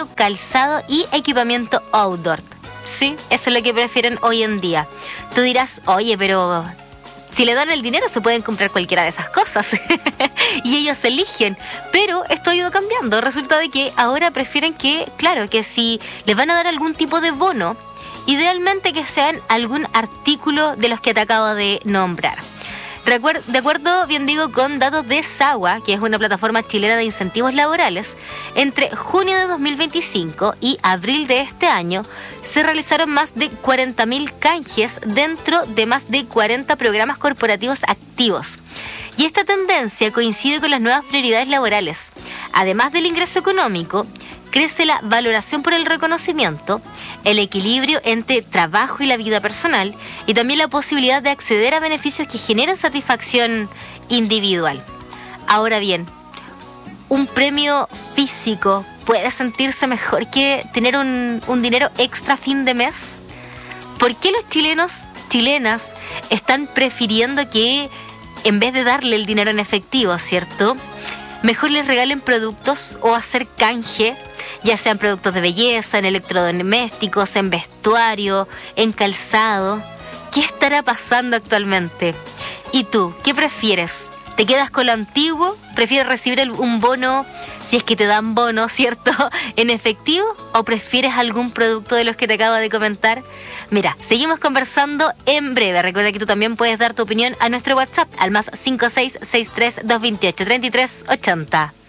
zapato, calzado y equipamiento outdoor. Sí, eso es lo que prefieren hoy en día. Tú dirás, oye, pero si le dan el dinero se pueden comprar cualquiera de esas cosas. Y ellos eligen. Pero esto ha ido cambiando. Resulta de que ahora prefieren que, claro, que si les van a dar algún tipo de bono, idealmente que sean algún artículo de los que te acabo de nombrar. De acuerdo, bien digo, con datos de SAGUA, que es una plataforma chilena de incentivos laborales, entre junio de 2025 y abril de este año se realizaron más de 40.000 canjes dentro de más de 40 programas corporativos activos. Y esta tendencia coincide con las nuevas prioridades laborales. Además del ingreso económico, crece la valoración por el reconocimiento, el equilibrio entre trabajo y la vida personal y también la posibilidad de acceder a beneficios que generan satisfacción individual. Ahora bien, ¿un premio físico puede sentirse mejor que tener un dinero extra a fin de mes? ¿Por qué los chilenas están prefiriendo que en vez de darle el dinero en efectivo, ¿cierto?, mejor les regalen productos o hacer canje, ya sean productos de belleza, en electrodomésticos, en vestuario, en calzado? ¿Qué estará pasando actualmente? ¿Y tú, qué prefieres? ¿Te quedas con lo antiguo? ¿Prefieres recibir un bono, si es que te dan bono, ¿cierto?, en efectivo? ¿O prefieres algún producto de los que te acabo de comentar? Mira, seguimos conversando en breve. Recuerda que tú también puedes dar tu opinión a nuestro WhatsApp al +5663 228 3380.